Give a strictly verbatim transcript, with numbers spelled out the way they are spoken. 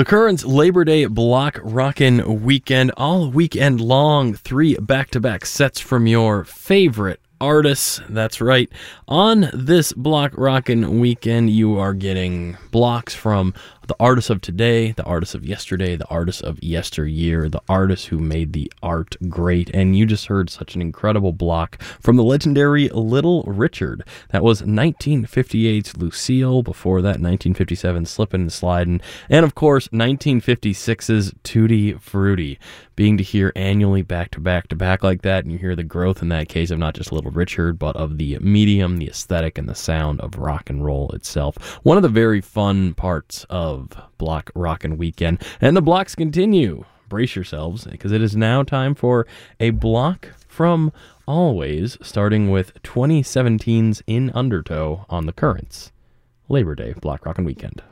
The Currents Labor Day Block Rockin' Weekend, all weekend long, three back-to-back sets from your favorite artists. That's right. On this Block Rockin' Weekend, you are getting blocks from the artists of today, the artists of yesterday, the artists of yesteryear, the artists who made the art great. And you just heard such an incredible block from the legendary Little Richard. That was nineteen fifty-eight's Lucille, before that nineteen fifty-seven Slippin' and Slidin', and of course nineteen fifty-six's Tutti Frutti. Being to hear annually back to back to back like that, and you hear the growth in that case of not just Little Richard, but of the medium, the aesthetic, and the sound of rock and roll itself. One of the very fun parts of Block Rockin' Weekend. And the blocks continue. Brace yourselves, because it is now time for a block from Always, starting with twenty seventeen's In Undertow on the Currents Labor Day Block Rockin' Weekend.